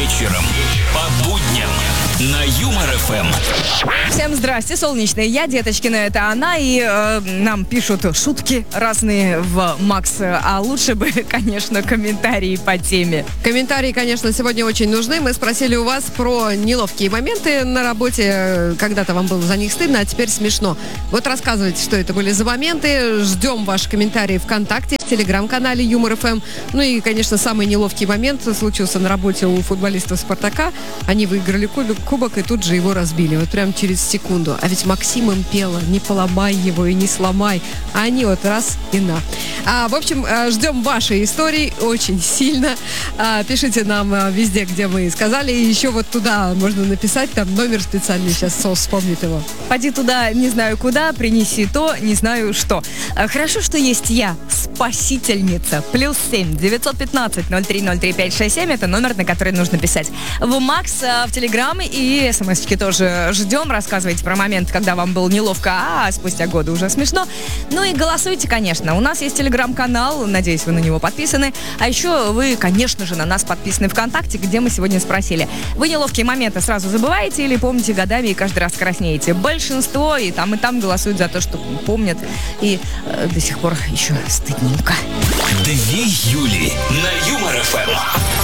вечером по будням на Юмор ФМ. Всем здрасте, солнечные. Я Деточкина, это она. И нам пишут шутки разные в Макс. А лучше бы, конечно, комментарии по теме. Комментарии, конечно, сегодня очень нужны. Мы спросили у вас про неловкие моменты на работе. Когда-то вам было за них стыдно, а теперь смешно. Вот рассказывайте, что это были за моменты. Ждем ваши комментарии ВКонтакте, в Телеграм-канале Юмор ФМ. Ну и, конечно, самый неловкий момент случился на работе у футболистов Спартака. Они выиграли кубок и тут же его разбили. Вот прям через секунду. А ведь Максим им пела: не поломай его и не сломай. А они вот раз и на. В общем, ждем вашей истории очень сильно. Пишите нам везде, где мы сказали. И еще вот туда можно написать, там номер специальный, сейчас Сос вспомнит его. Поди туда, не знаю куда, принеси то, не знаю что. Хорошо, что есть я, спасительница. +7 915 03 03 567. Это номер, на который нужно писать в Макс, в Телеграм, и смс-очки тоже ждем. Рассказывайте про момент, когда вам было неловко, а спустя годы уже смешно. Ну и голосуйте, конечно. У нас есть Телеграм-канал, надеюсь, вы на него подписаны. А еще вы, конечно же, на нас подписаны ВКонтакте, где мы сегодня спросили: вы неловкие моменты сразу забываете или помните годами и каждый раз краснеете? Большинство и там голосуют за то, что помнят, и до сих пор еще стыдненько. 2 Юли на Юмор ФМ.